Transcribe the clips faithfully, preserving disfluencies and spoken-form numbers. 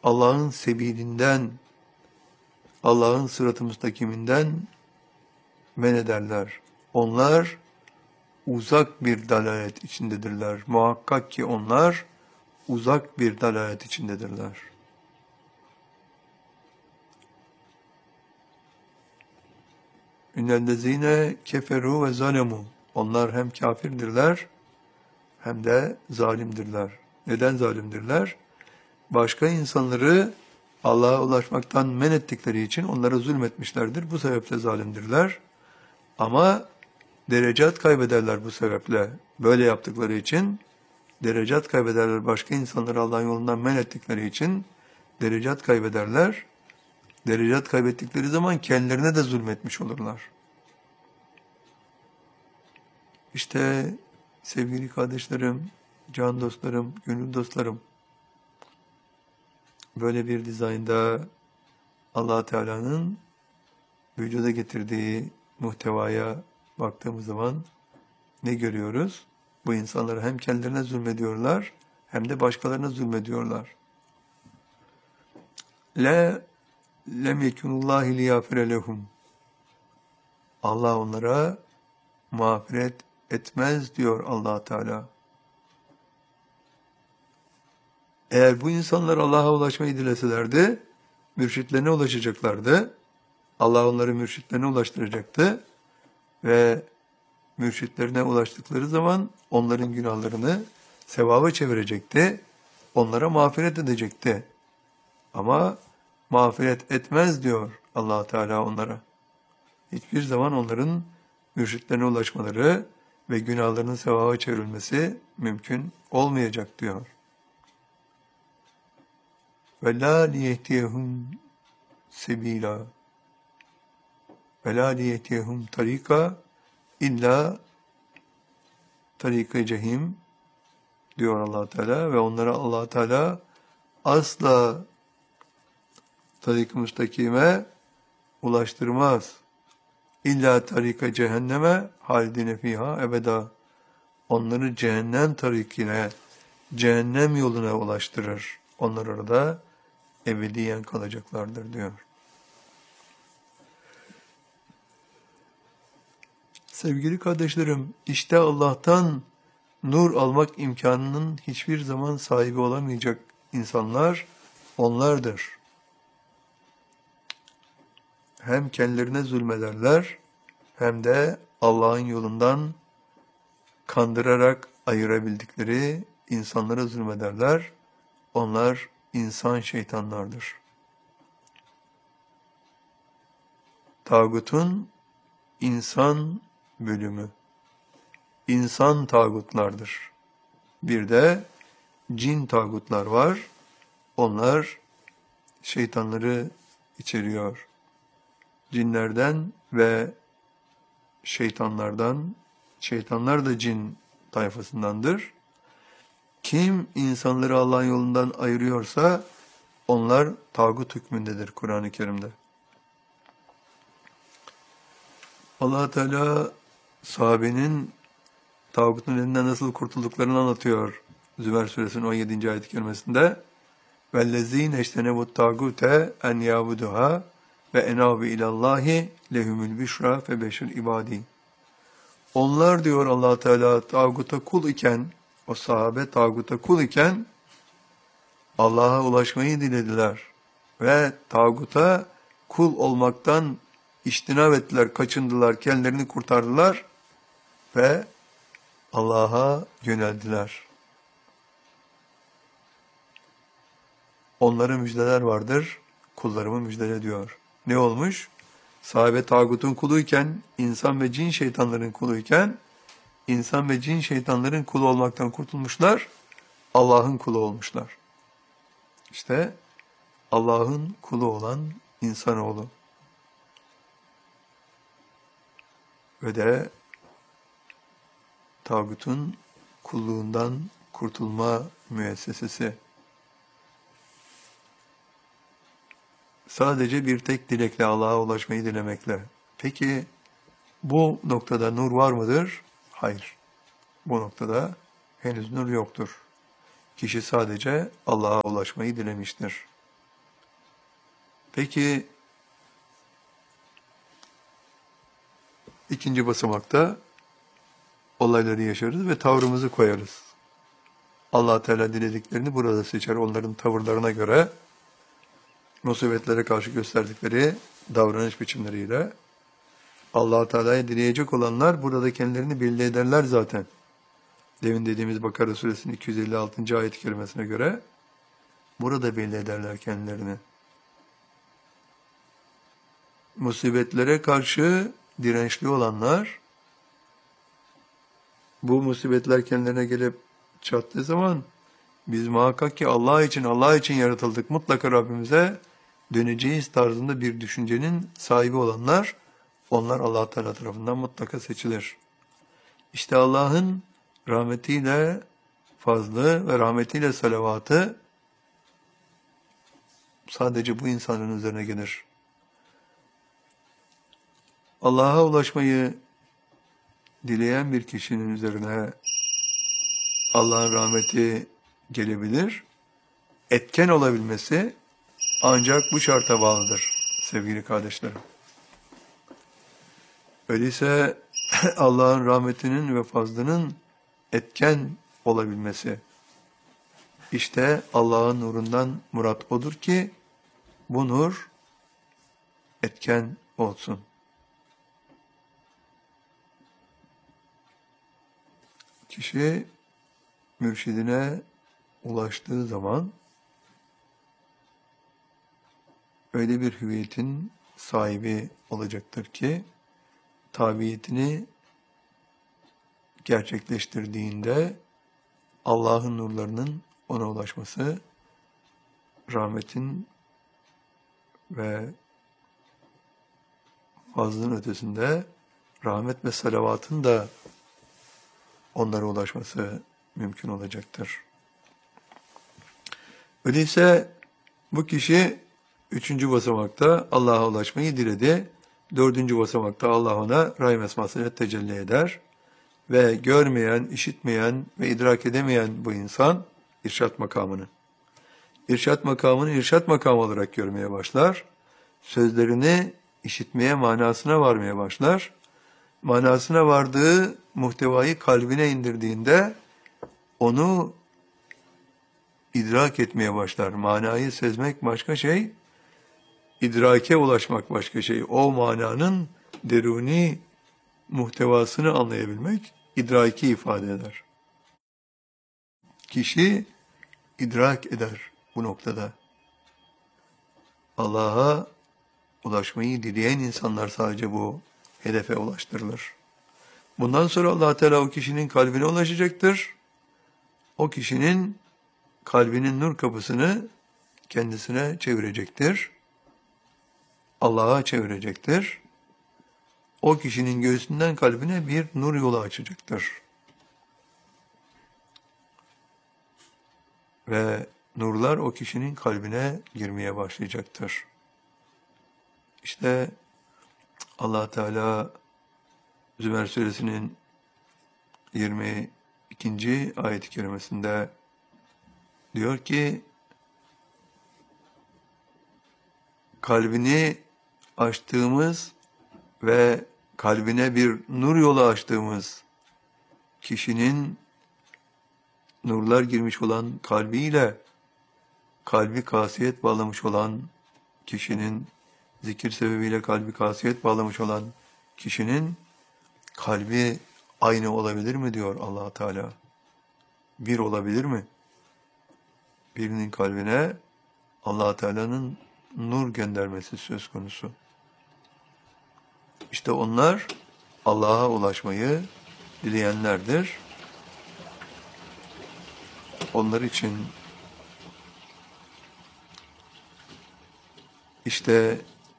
Allah'ın sebilinden, Allah'ın sırat-ı müstakiminden men ederler. Onlar uzak bir dalalet içindedirler. Muhakkak ki onlar uzak bir dalalet içindedirler. İnnellezîne keferû ve zalemu. Onlar hem kafirdirler hem de zalimdirler. Neden zalimdirler? Başka insanları Allah'a ulaşmaktan men ettikleri için onlara zulmetmişlerdir. Bu sebeple zalimdirler. Ama derecat kaybederler bu sebeple. Böyle yaptıkları için derecat kaybederler. Başka insanları Allah'ın yolundan men ettikleri için derecat kaybederler. Derecat kaybettikleri zaman kendilerine de zulmetmiş olurlar. İşte sevgili kardeşlerim, can dostlarım, gönül dostlarım, böyle bir dizaynda Allah Teala'nın vücuda getirdiği muhtevaya baktığımız zaman ne görüyoruz? Bu insanlar hem kendilerine zulmediyorlar hem de başkalarına zulmediyorlar. La lem yekunullahi liyafire lehum. Allah onlara mağfiret etmez diyor Allah Teala. Eğer bu insanlar Allah'a ulaşmayı dileselerdi, mürşitlerine ulaşacaklardı. Allah onları mürşitlerine ulaştıracaktı ve mürşitlerine ulaştıkları zaman onların günahlarını sevaba çevirecekti. Onlara mağfiret edecekti. Ama mağfiret etmez diyor Allah Teala onlara. Hiçbir zaman onların mürşitlerine ulaşmaları ve günahlarının sevaba çevrilmesi mümkün olmayacak diyor. Ve la liyehtiyehum sebila ve la liyehtiyehum tarika illa tarika cehim diyor Allah Teala ve onlara Allah Teala asla tarik-ı müstakime ulaştırmaz. İlla tarika cehenneme halidine fiha ebeda. Onları cehennem tarikine, cehennem yoluna ulaştırır. Onlar orada ebediyen kalacaklardır diyor. Sevgili kardeşlerim, işte Allah'tan nur almak imkanının hiçbir zaman sahibi olamayacak insanlar onlardır. Hem kendilerine zulmederler hem de Allah'ın yolundan kandırarak ayırabildikleri insanlara zulmederler. Onlar insan şeytanlardır. Tağutun insan bölümü. İnsan tağutlardır. Bir de cin tağutlar var. Onlar şeytanları içeriyor. Cinlerden ve şeytanlardan, şeytanlar da cin tayfasındandır. Kim insanları Allah'ın yolundan ayırıyorsa onlar tağut hükmündedir Kur'an-ı Kerim'de. Allah Teala sahabenin tağutun elinden nasıl kurtulduklarını anlatıyor Zümer suresinin on yedinci ayet-i kerimesinde. وَالَّذ۪ينَ اَجْتَنَبُوا التَّاغُوتَ اَنْ يَعْبُدُهَا وَاَنَابُ اِلَى اللّٰهِ لَهُمُ الْبِشْرَى فَبَشِّرْ ibadi. Onlar diyor Allah Teala tağuta kul iken, o sahabe tağuta kul iken Allah'a ulaşmayı dilediler ve tağuta kul olmaktan İçtinab ettiler, kaçındılar, kendilerini kurtardılar ve Allah'a yöneldiler. Onlara müjdeler vardır, kullarımı müjdele diyor. Ne olmuş? Sahabe tağutun kuluyken, insan ve cin şeytanların kuluyken, insan ve cin şeytanların kulu olmaktan kurtulmuşlar, Allah'ın kulu olmuşlar. İşte Allah'ın kulu olan insanoğlu. Ve de tağutun kulluğundan kurtulma müessesesi. Sadece bir tek dilekle Allah'a ulaşmayı dilemekle. Peki bu noktada nur var mıdır? Hayır. Bu noktada henüz nur yoktur. Kişi sadece Allah'a ulaşmayı dilemiştir. Peki ikinci basamakta olayları yaşarız ve tavrımızı koyarız. Allah Teala dilediklerini burada seçer. Onların tavırlarına göre musibetlere karşı gösterdikleri davranış biçimleriyle Allah Teala'yı dileyecek olanlar burada kendilerini belli ederler zaten. Demin dediğimiz Bakara Suresinin iki yüz elli altıncı ayet-i kerimesine göre burada belli ederler kendilerini. Musibetlere karşı dirençli olanlar, bu musibetler kendilerine gelip çattığı zaman biz muhakkak ki Allah için, Allah için yaratıldık, mutlaka Rabbimize döneceğiz tarzında bir düşüncenin sahibi olanlar, onlar Allah Teala tarafından mutlaka seçilir. İşte Allah'ın rahmetiyle fazlı ve rahmetiyle salavatı sadece bu insanın üzerine gelir. Allah'a ulaşmayı dileyen bir kişinin üzerine Allah'ın rahmeti gelebilir. Etken olabilmesi ancak bu şarta bağlıdır sevgili kardeşlerim. Öyleyse Allah'ın rahmetinin ve fazlının etken olabilmesi. İşte Allah'ın nurundan murat odur ki bu nur etken olsun. Kişi mürşidine ulaştığı zaman öyle bir hüviyetin sahibi olacaktır ki tabiyetini gerçekleştirdiğinde Allah'ın nurlarının ona ulaşması, rahmetin ve fazlının ötesinde rahmet ve salavatın da onlara ulaşması mümkün olacaktır. Öyleyse bu kişi üçüncü basamakta Allah'a ulaşmayı diledi. Dördüncü basamakta Allah ona rahim esmasıyla tecelli eder. Ve görmeyen, işitmeyen ve idrak edemeyen bu insan irşat makamını. İrşat makamını irşat makamı olarak görmeye başlar. Sözlerini işitmeye, manasına varmaya başlar. Manasına vardığı muhtevayı kalbine indirdiğinde onu idrak etmeye başlar. Manayı sezmek başka şey, idrake ulaşmak başka şey. O mananın deruni muhtevasını anlayabilmek idraki ifade eder. Kişi idrak eder bu noktada. Allah'a ulaşmayı dileyen insanlar sadece bu hedefe ulaştırılır. Bundan sonra Allah Teala o kişinin kalbine ulaşacaktır. O kişinin kalbinin nur kapısını kendisine çevirecektir. Allah'a çevirecektir. O kişinin göğsünden kalbine bir nur yolu açacaktır. Ve nurlar o kişinin kalbine girmeye başlayacaktır. İşte Allah Teala Zümer Suresinin yirmi ikinci ayet-i kerimesinde diyor ki, kalbini açtığımız ve kalbine bir nur yolu açtığımız kişinin nurlar girmiş olan kalbiyle kalbi kasiyet bağlamış olan kişinin, zikir sebebiyle kalbi kasiyet bağlamış olan kişinin kalbi aynı olabilir mi diyor Allah Teala. Bir olabilir mi? Birinin kalbine Allah Teala'nın nur göndermesi söz konusu. İşte onlar Allah'a ulaşmayı dileyenlerdir. Onlar için işte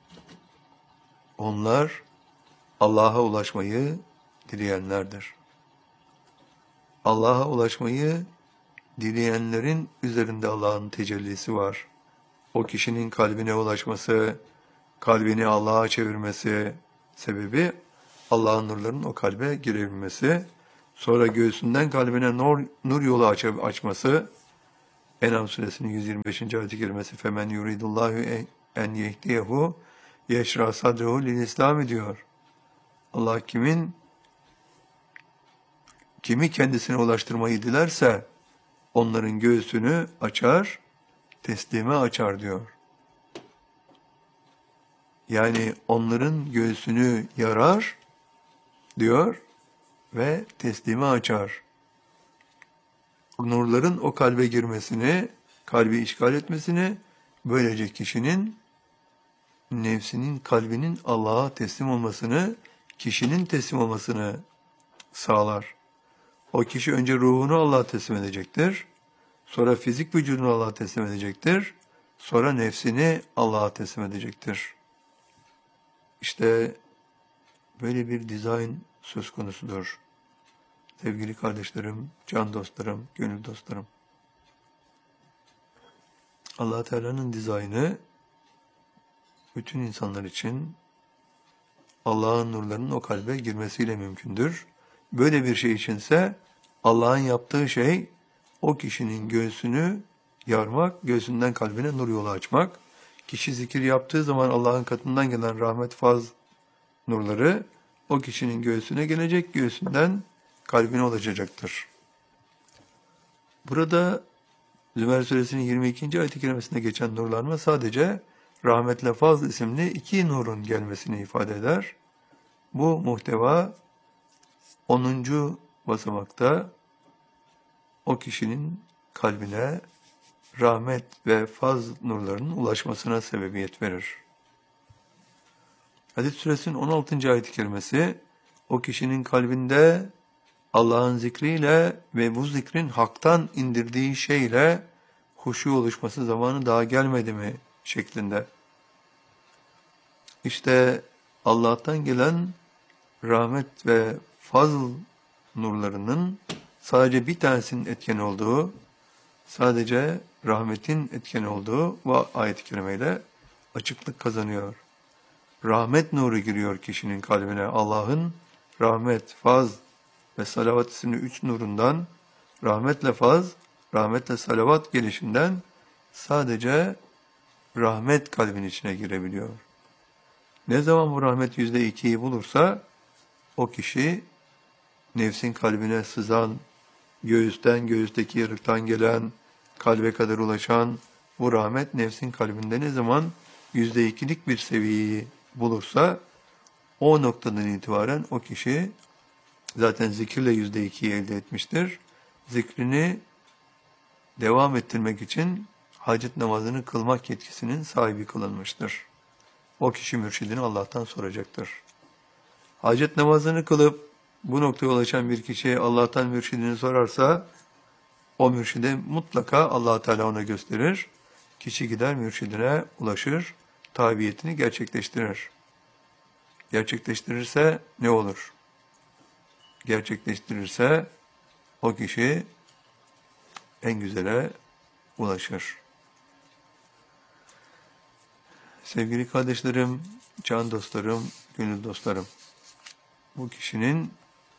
onlar Allah'a ulaşmayı dileyenlerdir. Allah'a ulaşmayı dileyenlerin üzerinde Allah'ın tecellisi var. O kişinin kalbine ulaşması, kalbini Allah'a çevirmesi sebebi Allah'ın nurlarının o kalbe girebilmesi, sonra göğsünden kalbine nur, nur yolu aç, açması, En'am suresinin yüz yirmi beşinci ayet-i kerimesi, femen yuridullahu en yehdiyehu yeşra sadrehu lil İslam diyor. Allah kimin kimi kendisine ulaştırmayı dilerse onların göğsünü açar, teslime açar diyor. Yani onların göğsünü yarar diyor ve teslime açar. Nurların o kalbe girmesini, kalbi işgal etmesini, böylece kişinin nefsinin, kalbinin Allah'a teslim olmasını, kişinin teslim olmasını sağlar. O kişi önce ruhunu Allah'a teslim edecektir. Sonra fizik vücudunu Allah'a teslim edecektir. Sonra nefsini Allah'a teslim edecektir. İşte böyle bir dizayn söz konusudur. Sevgili kardeşlerim, can dostlarım, gönül dostlarım. Allah Teala'nın dizaynı bütün insanlar için Allah'ın nurlarının o kalbe girmesiyle mümkündür. Böyle bir şey içinse Allah'ın yaptığı şey o kişinin göğsünü yarmak, göğsünden kalbine nur yolu açmak. Kişi zikir yaptığı zaman Allah'ın katından gelen rahmet, faz nurları o kişinin göğsüne gelecek, göğsünden kalbine ulaşacaktır. Burada Zümer Suresinin yirmi ikinci ayet-i kerimesinde geçen nurlanma sadece rahmetle faz isimli iki nurun gelmesini ifade eder. Bu muhteva onuncu basamakta o kişinin kalbine rahmet ve faz nurlarının ulaşmasına sebebiyet verir. Hadid Suresinin on altıncı ayet-i kerimesi o kişinin kalbinde Allah'ın zikriyle ve bu zikrin haktan indirdiği şeyle huşu oluşması zamanı daha gelmedi mi şeklinde. İşte Allah'tan gelen rahmet ve fazl nurlarının sadece bir tanesinin etken olduğu, sadece rahmetin etken olduğu bu ayet-i kerimeyle açıklık kazanıyor. Rahmet nuru giriyor kişinin kalbine. Allah'ın rahmet, faz ve salavat isimli üç nurundan, rahmetle faz, rahmetle salavat gelişinden sadece rahmet kalbin içine girebiliyor. Ne zaman bu rahmet yüzde ikiyi bulursa o kişi nefsin kalbine sızan, göğüsten, göğüsteki yarıktan gelen, kalbe kadar ulaşan bu rahmet nefsin kalbinde ne zaman yüzde ikilik bir seviyeyi bulursa o noktadan itibaren o kişi zaten zikirle yüzde ikiyi elde etmiştir. Zikrini devam ettirmek için hacet namazını kılmak yetkisinin sahibi kılınmıştır. O kişi mürşidini Allah'tan soracaktır. Hacet namazını kılıp bu noktaya ulaşan bir kişi Allah'tan mürşidini sorarsa o mürşide mutlaka Allah Teala ona gösterir. Kişi gider mürşidine ulaşır, tabiyetini gerçekleştirir. Gerçekleştirirse ne olur? Gerçekleştirirse o kişi en güzele ulaşır. Sevgili kardeşlerim, can dostlarım, gönül dostlarım, bu kişinin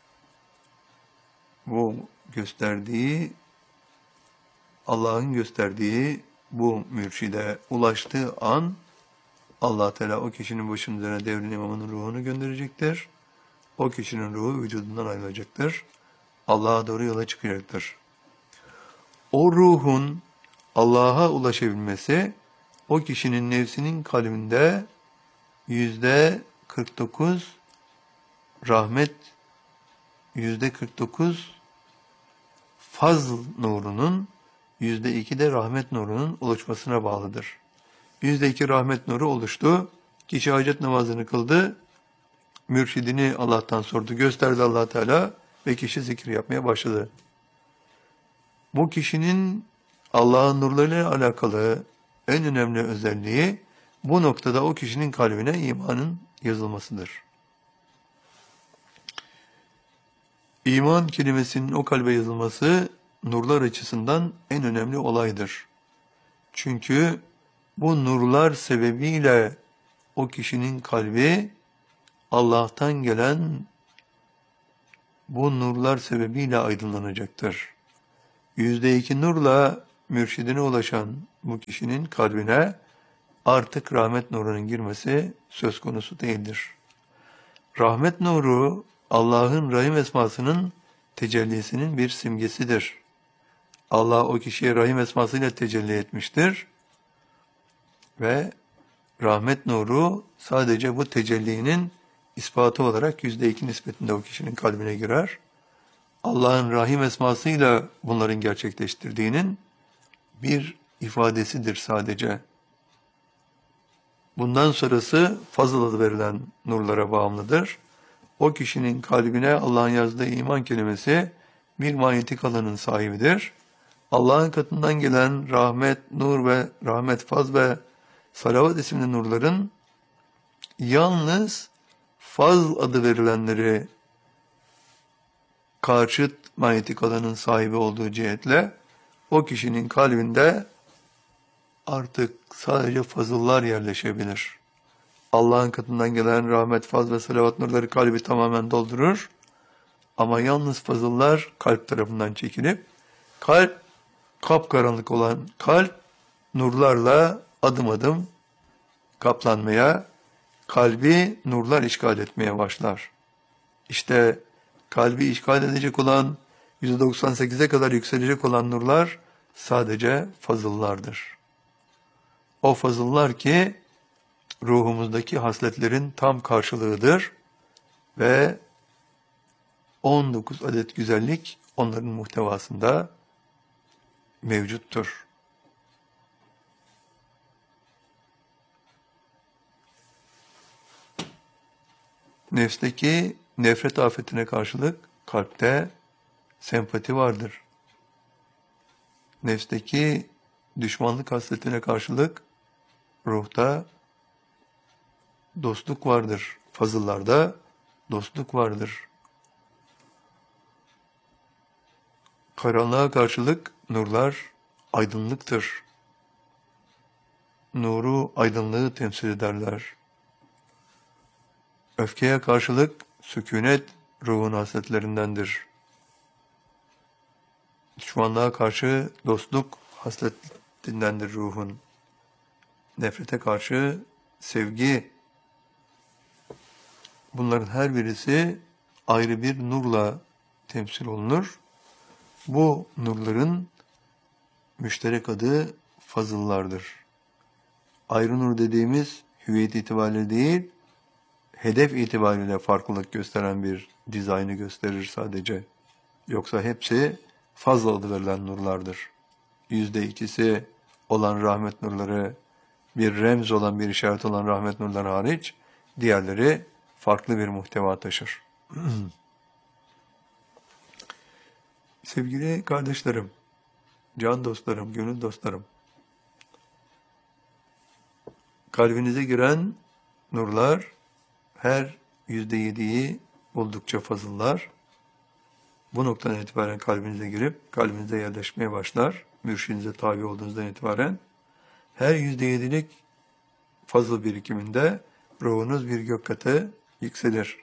bu gösterdiği, Allah'ın gösterdiği bu mürşide ulaştığı an Allah Teala o kişinin başının üzerine devrin imamının ruhunu gönderecektir. O kişinin ruhu vücudundan ayrılacaktır. Allah'a doğru yola çıkacaktır. O ruhun Allah'a ulaşabilmesi o kişinin nefsinin kalbinde yüzde kırk dokuz rahmet, yüzde kırk dokuz fazl nurunun, yüzde iki de rahmet nurunun oluşmasına bağlıdır. Yüzde iki rahmet nuru oluştu. Kişi hacet namazını kıldı. Mürşidini Allah'tan sordu. Gösterdi Allah Teala ve kişi zikir yapmaya başladı. Bu kişinin Allah'ın nurlarıyla alakalı en önemli özelliği bu noktada o kişinin kalbine imanın yazılmasıdır. İman kelimesinin o kalbe yazılması nurlar açısından en önemli olaydır. Çünkü bu nurlar sebebiyle o kişinin kalbi Allah'tan gelen bu nurlar sebebiyle aydınlanacaktır. Yüzde iki nurla mürşidine ulaşan bu kişinin kalbine artık rahmet nurunun girmesi söz konusu değildir. Rahmet nuru Allah'ın Rahim esmasının tecellisinin bir simgesidir. Allah o kişiye Rahim esmasıyla tecelli etmiştir ve rahmet nuru sadece bu tecellinin ispatı olarak yüzde iki nispetinde o kişinin kalbine girer. Allah'ın Rahim esmasıyla bunların gerçekleştirdiğinin bir ifadesidir sadece. Bundan sonrası fazıl adı verilen nurlara bağımlıdır. O kişinin kalbine Allah'ın yazdığı iman kelimesi bir manyetik alanın sahibidir. Allah'ın katından gelen rahmet, nur ve rahmet, faz ve salavat isimli nurların yalnız faz adı verilenleri karşıt manyetik alanın sahibi olduğu cihetle o kişinin kalbinde artık sadece fazıllar yerleşebilir. Allah'ın katından gelen rahmet, faz ve salavat nurları kalbi tamamen doldurur. Ama yalnız fazıllar kalp tarafından çekilip, kalp, kapkaranlık olan kalp, nurlarla adım adım kaplanmaya, kalbi nurlar işgal etmeye başlar. İşte kalbi işgal edecek olan, yüzde doksan sekize kadar yükselecek olan nurlar sadece fazıllardır. O fazıllar ki ruhumuzdaki hasletlerin tam karşılığıdır ve on dokuz adet güzellik onların muhtevasında mevcuttur. Nefsteki nefret afetine karşılık kalpte sempati vardır. Nefsteki düşmanlık hasletine karşılık ruhta dostluk vardır. Fazıllarda dostluk vardır. Karanlığa karşılık nurlar aydınlıktır. Nuru, aydınlığı temsil ederler. Öfkeye karşılık sükûnet ruhun hasletlerindendir. Düşmanlığa karşı dostluk hasletindendir ruhun. Nefrete karşı sevgi. Bunların her birisi ayrı bir nurla temsil olunur. Bu nurların müşterek adı fazıllardır. Ayrı nur dediğimiz hüviyet itibariyle değil, hedef itibariyle farklılık gösteren bir dizaynı gösterir sadece. Yoksa hepsi fazla adı verilen nurlardır. Yüzde ikisi olan rahmet nurları, bir remz olan, bir işaret olan rahmet nurları hariç, diğerleri farklı bir muhteva taşır. Sevgili kardeşlerim, can dostlarım, gönül dostlarım, kalbinize giren nurlar, her yüzde yediyi oldukça fazıllar. Bu noktadan itibaren kalbinize girip, kalbinize yerleşmeye başlar. Mürşidinize tabi olduğunuzdan itibaren, her yüzde yedilik fazıl birikiminde ruhunuz bir gök katı yükselir.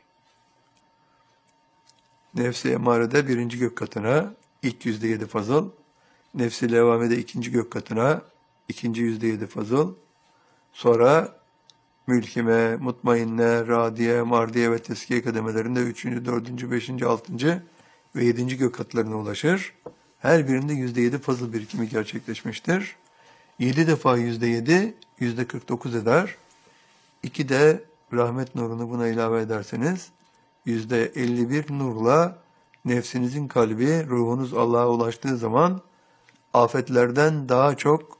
Nefs-i emarede birinci gök katına, ilk yüzde yedi fazıl, nefs-i levvamede ikinci gök katına, ikinci yüzde yedi fazıl, sonra mülkime, mutmainne, radiye, mardiye ve teskiye kademelerinde üçüncü, dördüncü, beşinci, altıncı ve yedinci gök katlarına ulaşır. Her birinde yüzde yedi fazıl birikimi gerçekleşmiştir. Yedi defa yüzde yedi, yüzde kırk dokuz eder. İki de rahmet nurunu buna ilave ederseniz, yüzde elli bir nurla nefsinizin kalbi, ruhunuz Allah'a ulaştığı zaman afetlerden daha çok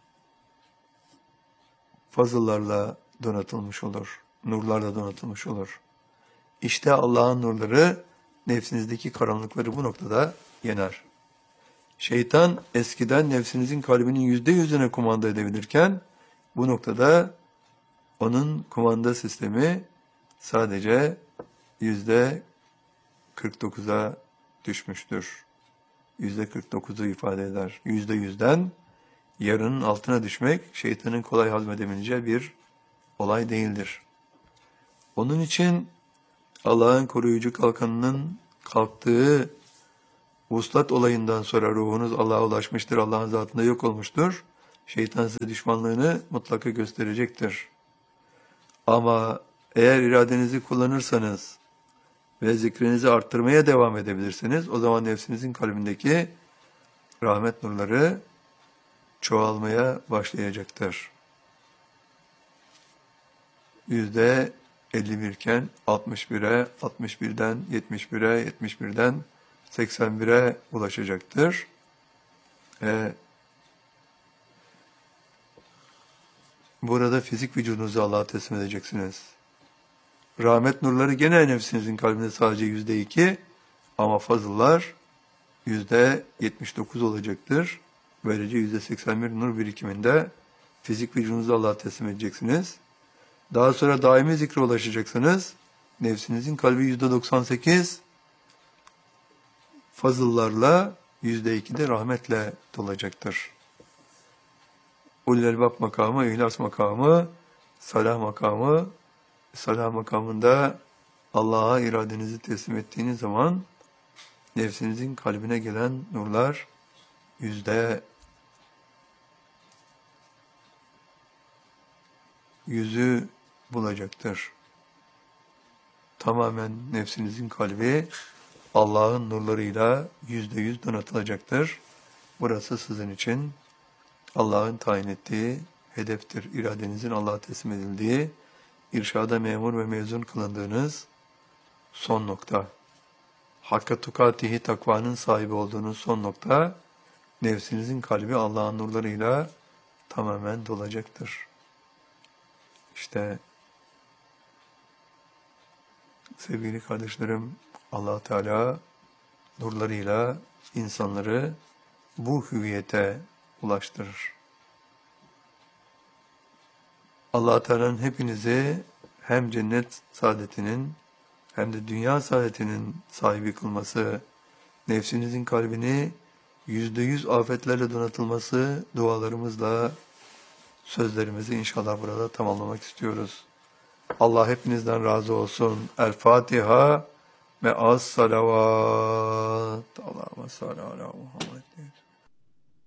fazıllarla donatılmış olur. Nurlarla donatılmış olur. İşte Allah'ın nurları nefsinizdeki karanlıkları bu noktada yener. Şeytan eskiden nefsinizin kalbinin yüzde yüzüne kumanda edebilirken bu noktada onun kumanda sistemi sadece yüzde kırk dokuza düşmüştür. Yüzde kırk dokuzu ifade eder. Yüzde yüzden yarının altına düşmek şeytanın kolay hazmedebileceği bir olay değildir. Onun için Allah'ın koruyucu kalkanının kalktığı vuslat olayından sonra ruhunuz Allah'a ulaşmıştır, Allah'ın zatında yok olmuştur. Şeytan size düşmanlığını mutlaka gösterecektir. Ama eğer iradenizi kullanırsanız ve zikrinizi arttırmaya devam edebilirsiniz, o zaman nefsinizin kalbindeki rahmet nurları çoğalmaya başlayacaktır. Yüzde elli bir iken altmış bire, altmış birden yetmiş bire, yetmiş birden seksen bire ulaşacaktır. Ve burada fizik vücudunuzu Allah'a teslim edeceksiniz. Rahmet nurları gene nefsinizin kalbinde sadece yüzde iki ama fazıllar yüzde yetmiş dokuz olacaktır. Böylece yüzde seksen bir nur birikiminde fizik vücudunuzu Allah'a teslim edeceksiniz. Daha sonra daimi zikre ulaşacaksınız. Nefsinizin kalbi yüzde doksan sekiz fazıllarla yüzde iki de rahmetle dolacaktır. Ulul elbab makamı, ihlas makamı, salah makamı, salah makamında Allah'a iradenizi teslim ettiğiniz zaman nefsinizin kalbine gelen nurlar yüzde yüzü bulacaktır. Tamamen nefsinizin kalbi Allah'ın nurlarıyla yüzde yüz donatılacaktır. Burası sizin için Allah'ın tayin ettiği hedeftir. İradenizin Allah'a teslim edildiği, irşada memur ve mezun kılındığınız son nokta. Hakka tukatihi takvanın sahibi olduğunuz son nokta, nefsinizin kalbi Allah'ın nurlarıyla tamamen dolacaktır. İşte sevgili kardeşlerim, Allah Teala nurlarıyla insanları bu hüviyete ulaştırır. Allah Teala'nın hepinizi hem cennet saadetinin hem de dünya saadetinin sahibi kılması, nefsinizin kalbini yüzde yüz afetlerle donatılması dualarımızla sözlerimizi inşallah burada tamamlamak istiyoruz. Allah hepinizden razı olsun. El Fatiha ve az salavat. Allahümme salli ala Muhammed.